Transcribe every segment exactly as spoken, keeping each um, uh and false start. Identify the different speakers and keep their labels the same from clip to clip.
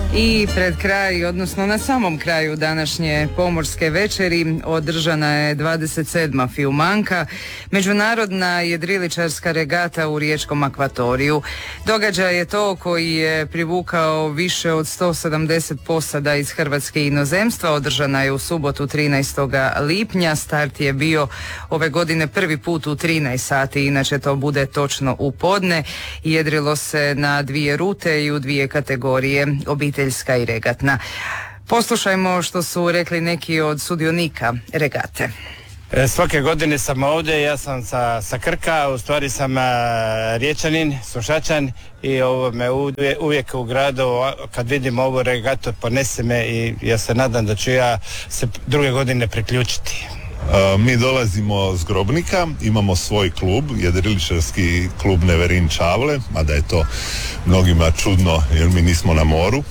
Speaker 1: I pred kraj, odnosno na samom kraju današnje pomorske večeri održana je dvadeset sedma Fiumanka, međunarodna jedriličarska regata u riječkom akvatoriju. Događaj je to koji je privukao više od sto sedamdeset posada iz Hrvatske i inozemstva. Održana je u subotu trinaestog lipnja. Start je bio ove godine prvi put u trinaest sati, inače to bude točno u podne. Jedrilo se na dvije rute i u dvije kategorije, obiteljska i regatna. Poslušajmo što su rekli neki od sudionika regate.
Speaker 2: E, svake godine sam ovdje, ja sam sa, sa Krka, u stvari sam a, Riječanin, Sušačan i ovo me uvijek, uvijek u gradu, kad vidim ovu regatu, ponese me i ja se nadam da ću ja se druge godine priključiti.
Speaker 3: Uh, mi dolazimo s Grobnika, imamo svoj klub, jedriličarski klub Neverin Čavle, mada je to mnogima čudno jer mi nismo na moru,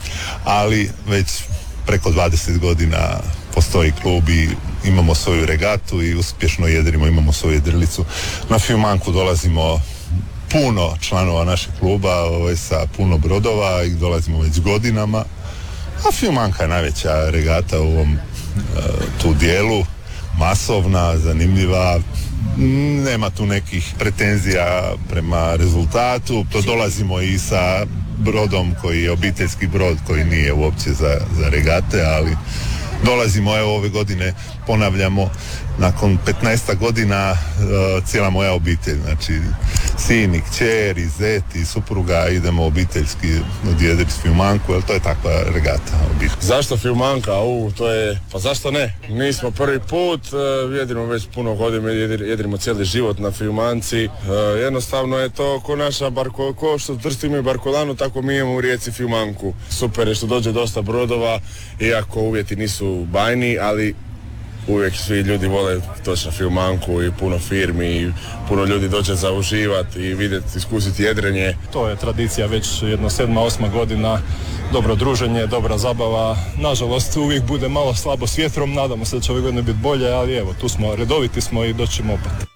Speaker 3: ali već preko dvadeset godina postoji klub i imamo svoju regatu i uspješno jedrimo, imamo svoju jedrilicu. Na Fiumanku dolazimo puno članova našeg kluba, ovaj, sa puno brodova i dolazimo već godinama, a Fiumanka je najveća regata u ovom uh, tu dijelu. Masovna, zanimljiva, nema tu nekih pretenzija prema rezultatu, to dolazimo i sa brodom koji je obiteljski brod koji nije uopće za, za regate, ali dolazimo, evo ove godine ponavljamo, nakon petnaest godina uh, cijela moja obitelj, znači sin i kćer i zet i supruga, idemo obiteljski odjedriti Fiumanku, jer to je takva regata obitelj.
Speaker 4: Zašto Fiumanka? U, to je, pa zašto ne? Mi smo prvi put, uh, jedrimo već puno godina, jedrimo cijeli život na Fiumanci, uh, jednostavno je to ko naša barko, ko što Trst imaju Barkolanu, tako mi imamo u Rijeci Fiumanku. Super je što dođe dosta brodova, iako uvjeti nisu bajni, ali uvijek svi ljudi vole točno Fiumanku i puno firmi i puno ljudi dođe za uživati i vidjeti, iskusiti jedrenje.
Speaker 5: To je tradicija već jedno sedma, osma godina, dobro druženje, dobra zabava. Nažalost uvijek bude malo slabo s vjetrom, nadamo se da će ove godine biti bolje, ali evo tu smo, redoviti smo i doćemo opet.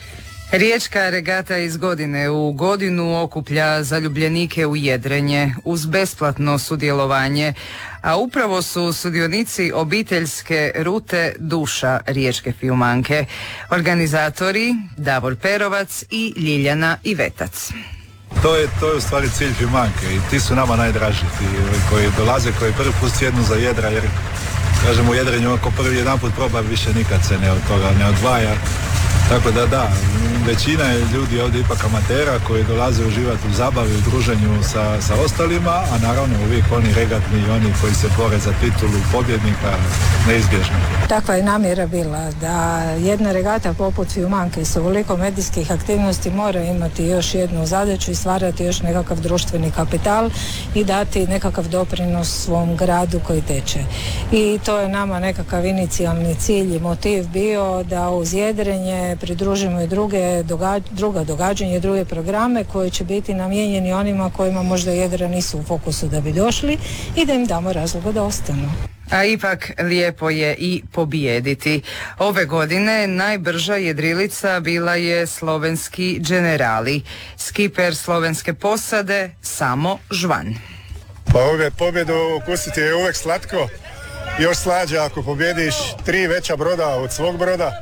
Speaker 1: Riječka regata iz godine u godinu okuplja zaljubljenike u jedrenje uz besplatno sudjelovanje, a upravo su sudionici obiteljske rute duša Riječke Fiumanke. Organizatori Davor Perovac i Ljiljana Ivetac.
Speaker 6: To je, to je u stvari cilj Fiumanke i ti su nama najdraži, ti koji dolaze, koji prvi put sjednu za jedra, jer kažemo u jedrenju ako prvi jedan put proba više nikad se ne od toga ne odvaja. Tako da da, većina je ljudi ovdje ipak amatera koji dolaze uživati u zabavi, u druženju sa, sa ostalima, a naravno uvijek oni regatni i oni koji se bore za titulu pobjednika neizbježno.
Speaker 7: Takva je namjera bila da jedna regata poput Fiumanke sa ovoliko medijskih aktivnosti mora imati još jednu zadaću i stvarati još nekakav društveni kapital i dati nekakav doprinos svom gradu koji teče. I to je nama nekakav inicijalni cilj i motiv bio da uz jedrenje pridružimo i druge događ, druga događanja, druge programe koji će biti namijenjeni onima kojima možda jedra nisu u fokusu da bi došli i da im damo razloga da ostanu.
Speaker 1: A ipak lijepo je i pobijediti. Ove godine najbrža jedrilica bila je slovenski Generali. Skiper slovenske posade Samo Žvan.
Speaker 8: Pa ove pobjedu ukusiti je uvijek slatko. Još slađe ako pobjediš tri veća broda od svog broda.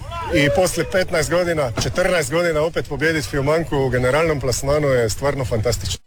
Speaker 8: I poslije petnaest godina, četrnaest godina opet pobijediti Fiumanku u generalnom plasmanu je stvarno fantastično.